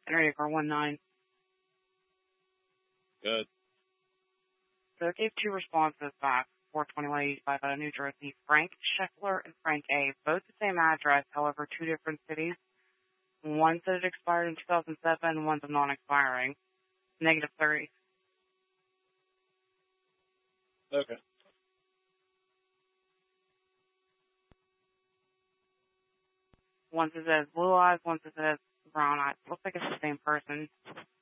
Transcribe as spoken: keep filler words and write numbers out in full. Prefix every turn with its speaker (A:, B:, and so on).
A: area car one nine.
B: Good.
A: So it gave two responses back, four twenty-one eighty-five out of New Jersey. Frank Scheffler and Frank A. Both the same address, however, two different cities. One said it expired in two thousand seven, one's a non-expiring. Negative thirty.
B: Okay.
A: One says it has blue eyes, one says it has brown eyes. Looks like it's the same person.